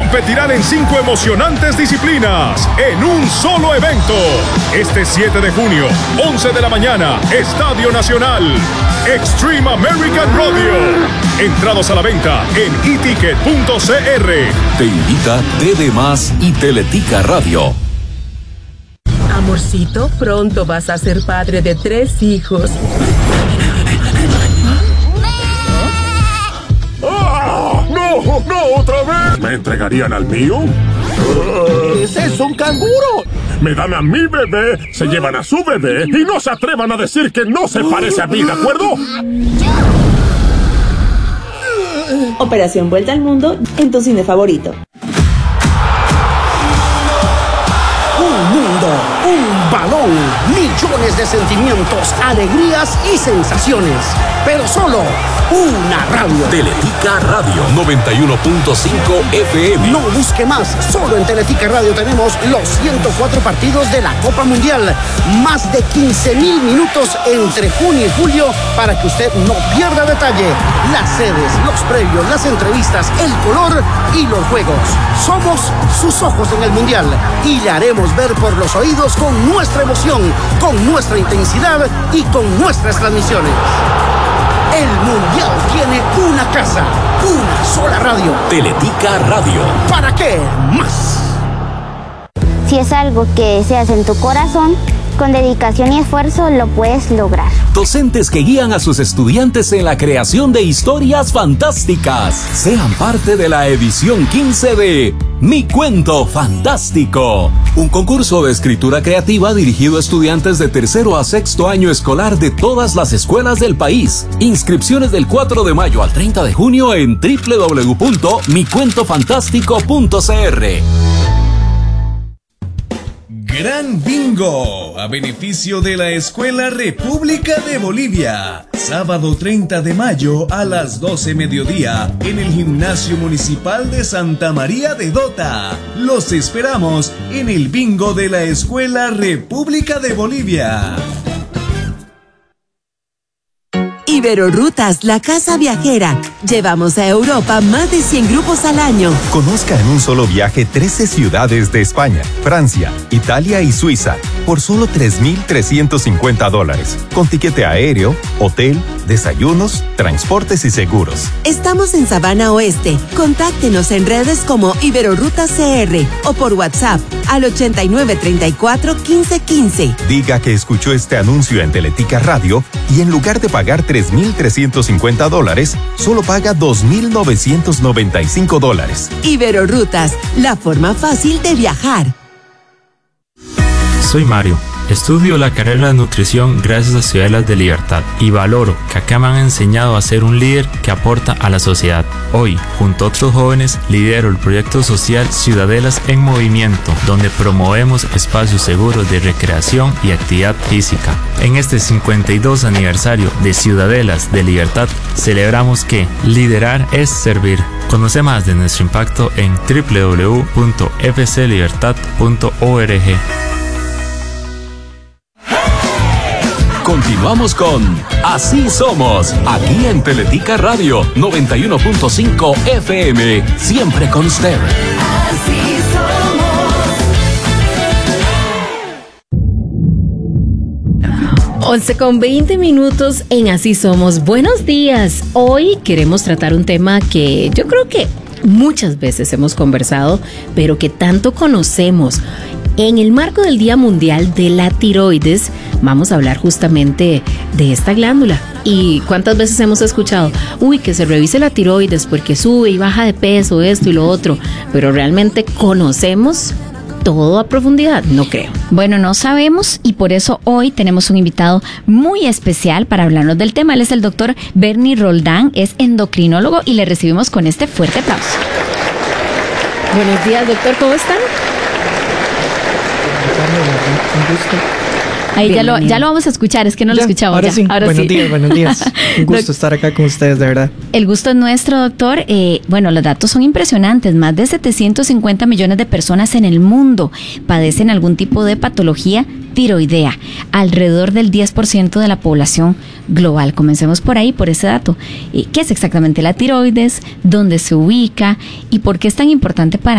competirán en 5 emocionantes disciplinas en un solo evento. Este 7 de junio, 11 de la mañana, Estadio Nacional. Extreme American Rodeo. Entrados a la venta en eticket.cr. Te invita TD+ y Teletica Radio. Amorcito, pronto vas a ser padre de 3 hijos. ¡Ah! ¡No! ¡No! ¡Otra vez! ¿Me entregarían al mío? ¿Qué es eso? ¡Un canguro! Me dan a mi bebé, se llevan a su bebé y no se atrevan a decir que no se parece a mí, ¿de acuerdo? Operación Vuelta al Mundo en tu cine favorito. Un mundo, un balón, millones de sentimientos, alegrías y sensaciones, pero solo una radio. Teletica Radio 91.5 FM. No busque más, solo en Teletica Radio tenemos los 104 partidos de la Copa Mundial, más de 15,000 minutos entre junio y julio para que usted no pierda detalle. Las sedes, los previos, las entrevistas, el color y los juegos. Somos sus ojos en el Mundial y le haremos ver por los oídos con nuestra emoción, con nuestra intensidad y con nuestras transmisiones. El Mundial tiene una casa, una sola radio. Teletica Radio. ¿Para qué más? Si es algo que deseas en tu corazón, con dedicación y esfuerzo lo puedes lograr. Docentes que guían a sus estudiantes en la creación de historias fantásticas. Sean parte de la edición 15 de Mi Cuento Fantástico. Un concurso de escritura creativa dirigido a estudiantes de 3º a 6º año escolar de todas las escuelas del país. Inscripciones del 4 de mayo al 30 de junio en www.micuentofantástico.cr. Gran Bingo, a beneficio de la Escuela República de Bolivia. Sábado 30 de mayo a las 12 mediodía en el Gimnasio Municipal de Santa María de Dota. Los esperamos en el Bingo de la Escuela República de Bolivia. Iberorrutas, la casa viajera. Llevamos a Europa más de 100 grupos al año. Conozca en un solo viaje 13 ciudades de España, Francia, Italia y Suiza por solo $3,350, con tiquete aéreo, hotel, desayunos, transportes y seguros. Estamos en Sabana Oeste. Contáctenos en redes como Iberorrutas CR o por WhatsApp al 8934-1515. Diga que escuchó este anuncio en Teletica Radio y en lugar de pagar $3,350, solo paga $2,995. Iberorrutas, la forma fácil de viajar. Soy Mario. Estudio la carrera de nutrición gracias a Ciudadelas de Libertad y valoro que acá me han enseñado a ser un líder que aporta a la sociedad. Hoy, junto a otros jóvenes, lidero el proyecto social Ciudadelas en Movimiento, donde promovemos espacios seguros de recreación y actividad física. En este 52 aniversario de Ciudadelas de Libertad, celebramos que liderar es servir. Conoce más de nuestro impacto en www.fclibertad.org. Continuamos con Así Somos, aquí en Teletica Radio 91.5 FM, siempre con usted. Así somos. 11:20 en Así Somos. Buenos días. Hoy queremos tratar un tema que yo creo que muchas veces hemos conversado, pero que tanto conocemos. En el marco del Día Mundial de la Tiroides, vamos a hablar justamente de esta glándula. ¿Y cuántas veces hemos escuchado? Que se revise la tiroides porque sube y baja de peso, esto y lo otro. Pero realmente conocemos todo a profundidad, no creo. Bueno, no sabemos y por eso hoy tenemos un invitado muy especial para hablarnos del tema. Él es el doctor Bernie Roldán, es endocrinólogo y le recibimos con este fuerte aplauso. Buenos días, doctor, ¿cómo están? Un gusto. Ahí ya lo vamos a escuchar, es que no lo escuchamos. Ahora ya. sí, Ahora buenos sí. días, buenos días. Un gusto estar acá con ustedes, de verdad. El gusto es nuestro, doctor. Bueno, los datos son impresionantes. Más de 750 millones de personas en el mundo padecen algún tipo de patología tiroidea. Alrededor del 10% de la población global. Comencemos por ahí, por ese dato. ¿Qué es exactamente la tiroides? ¿Dónde se ubica? ¿Y por qué es tan importante para